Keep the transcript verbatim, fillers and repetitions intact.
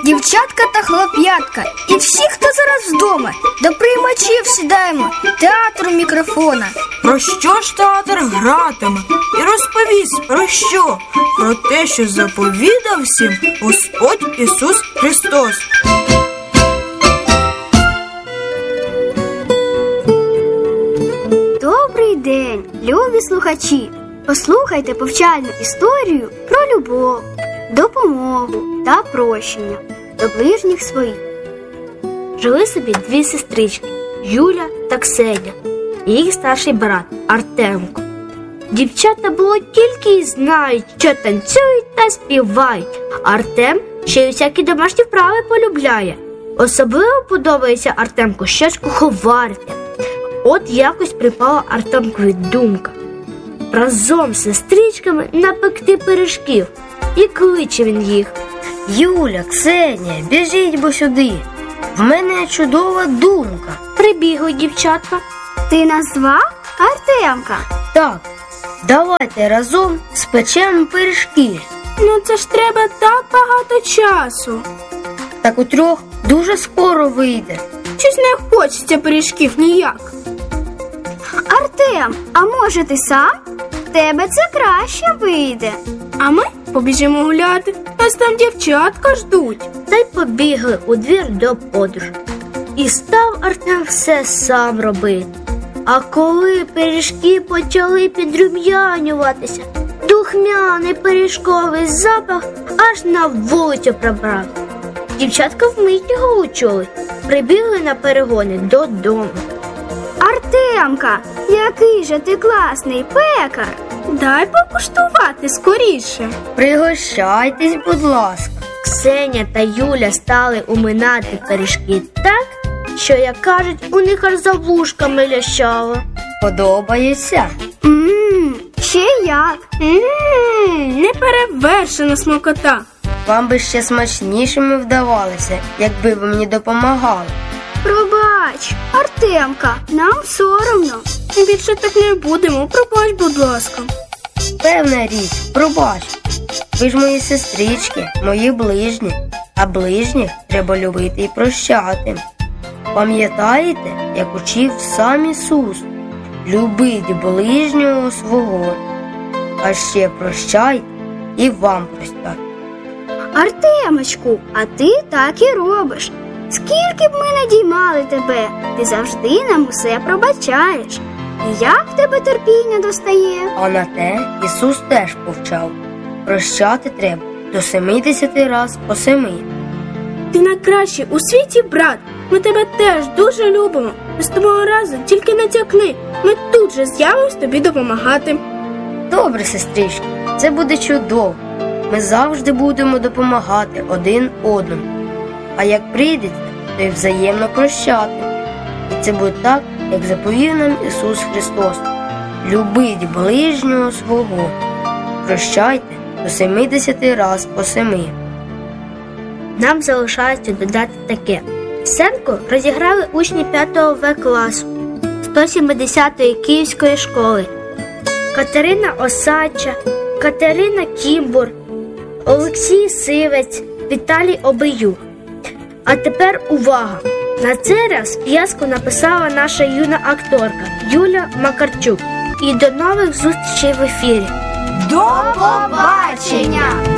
дівчатка та хлоп'ятка і всі, хто зараз вдома, до приймачів сідаємо, театру мікрофона. Про що ж театр гратиме? І розповість про що? Про те, що заповідав всім Господь Ісус Христос. Добрий день, любі слухачі! Послухайте повчальну історію про любов, допомогу та прощення до ближніх своїх. Жили собі дві сестрички – Юля та Ксеня, і їх старший брат Артемко. Дівчата було тільки й знають, що танцюють та співають. Артем ще й усякі домашні вправи полюбляє. Особливо подобається Артемку щось куховарити. От якось припала Артемкові думка разом з сестричками напекти пиріжків. І кличе він їх. Юля, Ксенія, біжіть бо сюди. В мене чудова думка. Прибігли дівчатка. Ти назвав Артемка? Так, давайте разом спечемо пиріжки. Ну це ж треба так багато часу. Так у трьох дуже скоро вийде. Щось не хочеться пиріжків ніяк. Артем, а може ти сам? В тебе це краще вийде. А ми побіжимо гуляти. Нас там дівчатка ждуть. Та й побігли у двір до подружки. І став Артем все сам робити. А коли пиріжки почали підрум'янюватися, духмяний пиріжковий запах аж на вулицю пробрав. Дівчатка вмить його учули, прибігли на перегони додому. Артемка, який же ти класний пекар! Дай покуштувати скоріше. Пригощайтесь, будь ласка. Ксеня та Юля стали уминати пиріжки так, що, як кажуть, у них аж за вушками лящало. Подобається? Ммм, ще як? Ммм, неперевершена смакота. Вам би ще смачнішими вдавалися, якби ви мені допомагали. Пробач, Артемка, нам соромно. Більше так не будемо, пробач, будь ласка. Певна річ, пробач. Ви ж мої сестрички, мої ближні, а ближніх треба любити і прощати. Пам'ятаєте, як учив сам Ісус? Любіть ближнього свого, а ще прощайте і вам простять. Артемочку, а ти так і робиш. Скільки б ми надіймали тебе, ти завжди нам усе пробачаєш. І як в тебе терпіння достає? А на те Ісус теж повчав. Прощати треба до семидесяти раз по семи. Ти найкращий у світі, брат. Ми тебе теж дуже любимо. Наступного разу тільки натякни. Ми тут же з'явимось тобі допомагати. Добре, сестрички, це буде чудово. Ми завжди будемо допомагати один одному. А як прийдеться, то й взаємно прощати. І це буде так, як заповів нам Ісус Христос. Любіть ближнього свого. Прощайте до семидесяти раз по семи. Нам залишається додати таке. Сценку розіграли учні п'ятого В класу сто сімдесятої Київської школи. Катерина Осадча, Катерина Кімбур, Олексій Сивець, Віталій Обиюк. А тепер увага! На цей раз п'єску написала наша юна акторка Юля Макарчук. І до нових зустрічей в ефірі. До побачення!